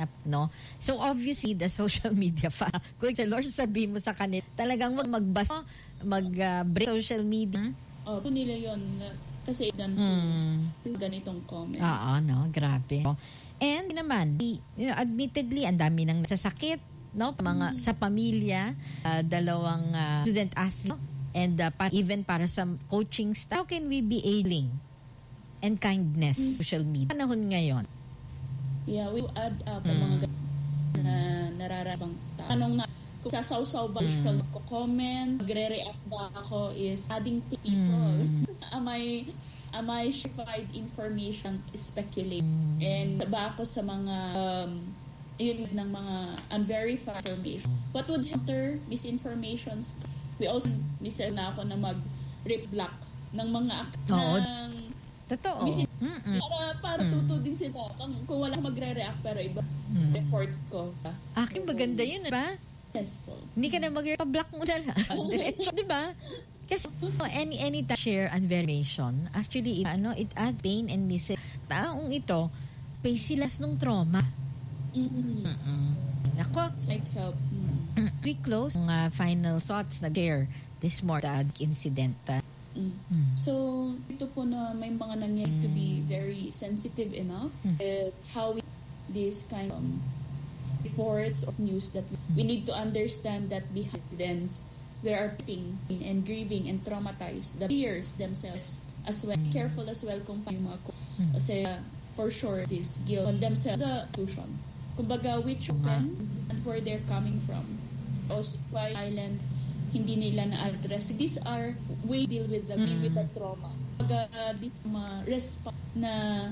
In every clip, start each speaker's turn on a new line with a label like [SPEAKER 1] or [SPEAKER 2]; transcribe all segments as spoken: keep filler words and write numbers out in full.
[SPEAKER 1] no? So obviously the social media fa. Kung sa Lord sabihin mo sa kanila, talagang wag magbasa, mag-break uh, social media.
[SPEAKER 2] Oh, po nila yun. Kasi ganito, mm. ganitong comments.
[SPEAKER 1] Oo, no? Grabe. And naman, you know, admittedly, ang dami nang nasasakit, no? Mga mm. sa pamilya, uh, dalawang uh, student athlete, and uh, pa, even para sa coaching staff, how can we be ailing and kindness mm. social media? Panahon ngayon.
[SPEAKER 2] Yeah, we add up sa mm. mga na nararabang tao. Anong nga, kung sasawsaw ba mm. ko comment, magre-react ba ako is adding to people. Mm. am I am I verified information is speculate. Mm. And ba ako sa mga um, yun ng mga unverified information. What would happen misinformations? We also misal na ako na mag-rip-block ng mga
[SPEAKER 1] oh,
[SPEAKER 2] ng
[SPEAKER 1] totoo.
[SPEAKER 2] Misin- para para mm. tuto din sila kung, kung wala magre-react pero iba mm. report ko.
[SPEAKER 1] Akin maganda yun, ba?
[SPEAKER 2] Yes po.
[SPEAKER 1] Hindi ka na mag-block mo na lang. Diretso, di ba? Kasi any any share information, actually, it, ano, it adds pain and misery. Taong ito, pay sila nung trauma.
[SPEAKER 2] Mm-hmm.
[SPEAKER 1] Mm-mm. Nako.
[SPEAKER 2] Might help.
[SPEAKER 1] Mm. We close ng uh, final thoughts na share this morning incident. Uh,
[SPEAKER 2] mm. Mm. So, ito po na may mga nangyayari mm. to be very sensitive enough mm. at how we this kind of um, reports of news that we need to understand that behind them there are pain and grieving and traumatized the peers themselves as well. Careful as well kung paano mga kasi uh, for sure this guilt on themselves the institution. Kumbaga which open and where they're coming from. Also why island hindi nila na-address. These are we deal with the mm. with the trauma. Kumbaga uh, di ma-respond na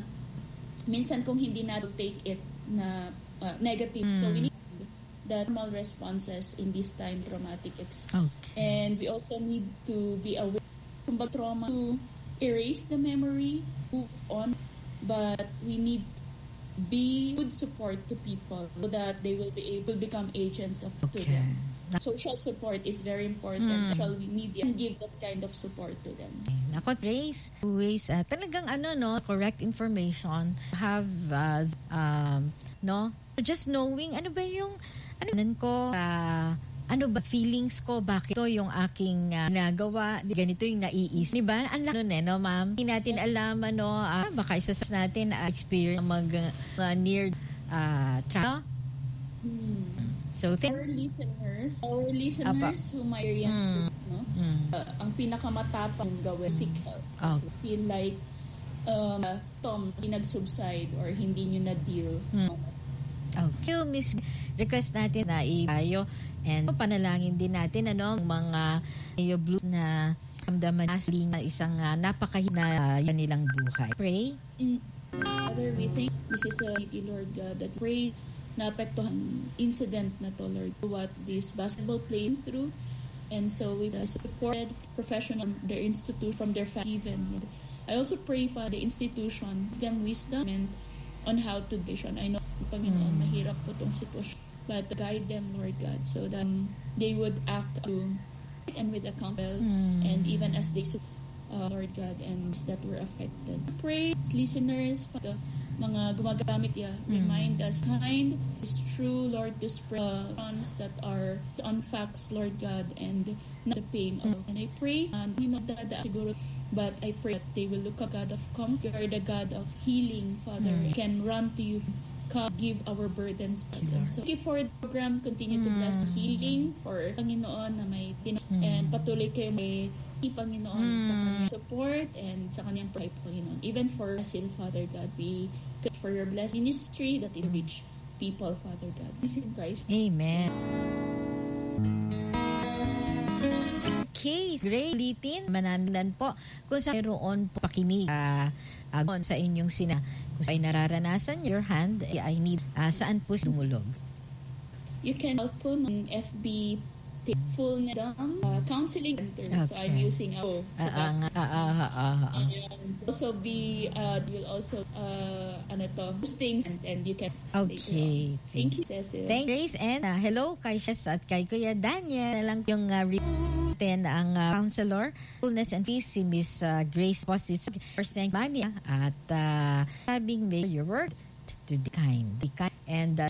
[SPEAKER 2] minsan kung hindi na take it na Uh, negative. Mm. So we need the normal responses in this time traumatic experience. Okay. And we also need to be aware of trauma to erase the memory, move on, but we need to be good support to people so that they will be able to become agents of okay. to them. Social support is very important. Mm. Social media and give that kind of support to them.
[SPEAKER 1] Ako, Trace, ways, uh, talagang ano, no, correct information, have, uh, um, no, just knowing, ano ba yung, ano ko, uh, ano ba feelings ko, bakit ito yung aking uh, ginagawa, ganito yung naiisip. Diba? Ang lalo nun eh, no, ma'am? Hindi natin alam, ano, uh, baka isa sa natin uh, experience mag uh, near uh, trauma.
[SPEAKER 2] Hmm.
[SPEAKER 1] So, th-
[SPEAKER 2] our listeners, our listeners Apa. who might experience mm. this, no? Mm. Uh, ang pinakamatapang gawin, seek help.
[SPEAKER 1] Oh.
[SPEAKER 2] So, feel like um, Tom, nag-subside or hindi nyo na-deal.
[SPEAKER 1] Mm. Okay, Miss, request natin na i-ayo and panalangin din natin ano mga iyo blues na damdaman na isang uh, napakahina uh, nilang buhay. Pray.
[SPEAKER 2] Mm. Father, we thank this is a uh, Lord God that pray na apektuhan incident na to, Lord, what this basketball playing through. And so we uh, supported professional their institute from their family even. I also pray for the institution, give them wisdom and on how to vision. I know, Panginoon, mm. mahirap po itong sitwasyon. But guide them, Lord God, so that um, they would act to and with accountability mm. and even as they support, uh, Lord God, and that were affected. Pray, listeners, the mga gumagamit ya, mm. remind us behind is true, Lord, to spread uh, that are on facts, Lord God, and not the pain of. And I pray, and you know that siguro, but I pray that they will look at God of comfort, the God of healing, Father, mm. can run to you, God, give our burdens to them. So, thank you for the program. Continue mm. to bless healing for Panginoon na may tin- mm. and patuloy kayo may Panginoon mm. sa kanyang support and sa kanyang pray, Panginoon. Even for Brazil, Father God, we ask for your blessed ministry that it reach people, Father God. This in Christ.
[SPEAKER 1] Amen. Okay, great. Litin, manaminan po kung sa mayroon po pakinig uh, uh, sa inyong sina. Kung sa ay nararanasan your hand, I need uh, saan po dumulog.
[SPEAKER 2] You can help po ng F B full Nedam uh, counseling center. Okay. So I'm using a oh, so uh, uh, uh, uh, uh, uh. And also be uh will also uh ano to postings and, and you can
[SPEAKER 1] okay.
[SPEAKER 2] Thank you, Cecil.
[SPEAKER 1] Thank you, Grace, and uh, hello kay Shes at kay Kuya Daniel lang yung uh, ten ang uh, counselor fullness and peace si Miss uh, Grace Posis first thank Mania at uh, sabing make your word to the kind, the kind and uh,